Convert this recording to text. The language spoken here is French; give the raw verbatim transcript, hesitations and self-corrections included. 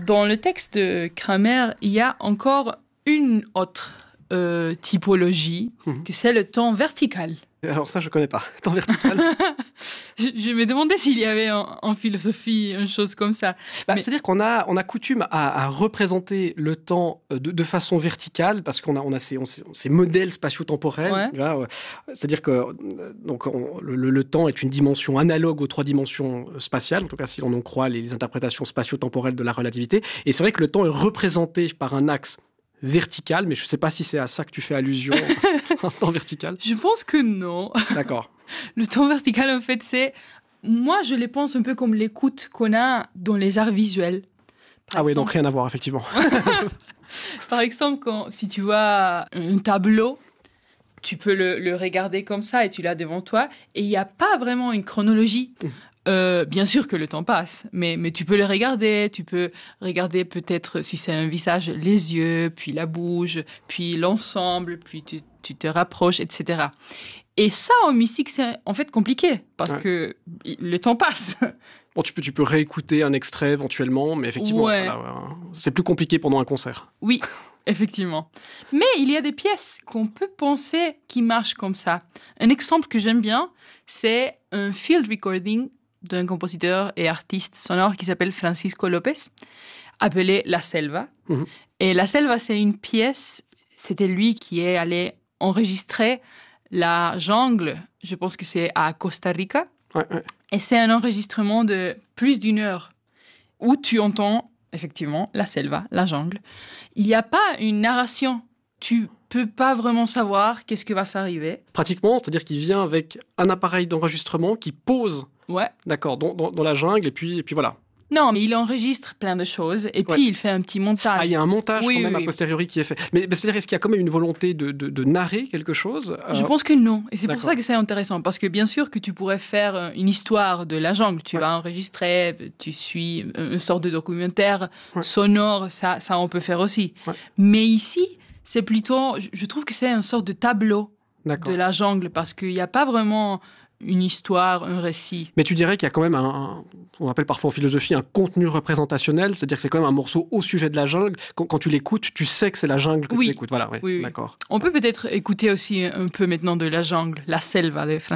Dans le texte de Kramer, il y a encore une autre euh, typologie, mm-hmm. que c'est le temps vertical. Alors ça, je ne connais pas. Temps vertical. je, je me demandais s'il y avait en, en philosophie une chose comme ça. Bah, Mais... C'est-à-dire qu'on a, on a coutume à, à représenter le temps de, de façon verticale parce qu'on a, on a ces, on, ces modèles spatio-temporels. Ouais. Tu vois, c'est-à-dire que donc, on, le, le temps est une dimension analogue aux trois dimensions spatiales, en tout cas si l'on en croit les, les interprétations spatio-temporelles de la relativité. Et c'est vrai que le temps est représenté par un axe vertical, mais je ne sais pas si c'est à ça que tu fais allusion, en temps vertical. Je pense que non. D'accord. Le temps vertical, en fait, c'est... Moi, je les pense un peu comme l'écoute qu'on a dans les arts visuels. Par ah exemple... oui, donc rien à voir, effectivement. Par exemple, quand, si tu vois un tableau, tu peux le, le regarder comme ça et tu l'as devant toi, et il n'y a pas vraiment une chronologie. Mmh. Euh, bien sûr que le temps passe, mais, mais tu peux le regarder, tu peux regarder peut-être si c'est un visage, les yeux, puis la bouche, puis l'ensemble, puis tu, tu te rapproches, et cetera. Et ça, en musique, c'est en fait compliqué, parce ouais. que le temps passe. Bon, tu peux, tu peux réécouter un extrait éventuellement, mais effectivement, ouais. voilà, voilà, c'est plus compliqué pendant un concert. Oui, effectivement. Mais il y a des pièces qu'on peut penser qui marchent comme ça. Un exemple que j'aime bien, c'est un field recording d'un compositeur et artiste sonore qui s'appelle Francisco Lopez, appelé La Selva. Mmh. Et La Selva, c'est une pièce, c'était lui qui est allé enregistrer la jungle, je pense que c'est à Costa Rica. Ouais, ouais. Et c'est un enregistrement de plus d'une heure où tu entends effectivement la selva, la jungle. Il n'y a pas une narration. Tu peux pas vraiment savoir qu'est-ce que va s'arriver. Pratiquement, c'est-à-dire qu'il vient avec un appareil d'enregistrement qui pose, ouais. d'accord, dans, dans, dans la jungle, et puis, et puis voilà. Non, mais il enregistre plein de choses, et puis ouais. il fait un petit montage. Ah, il y a un montage oui, quand même oui, a posteriori qui est fait. Mais, mais c'est-à-dire, est-ce qu'il y a quand même une volonté de, de, de narrer quelque chose ? Je pense que non, et c'est D'accord. pour ça que c'est intéressant, parce que bien sûr que tu pourrais faire une histoire de la jungle, tu ouais. vas enregistrer, tu suis une sorte de documentaire ouais. sonore, ça, ça on peut faire aussi. Ouais. Mais ici, c'est plutôt, je trouve que c'est une sorte de tableau D'accord. de la jungle, parce qu'il n'y a pas vraiment une histoire, un récit. Mais tu dirais qu'il y a quand même un, un, on appelle parfois en philosophie un contenu représentationnel, c'est-à-dire que c'est quand même un morceau au sujet de la jungle. Quand, quand tu l'écoutes, tu sais que c'est la jungle que oui. tu écoutes. Voilà, oui, oui, oui. D'accord. On peut peut-être écouter aussi un peu maintenant de la jungle, La Selva de Francisco.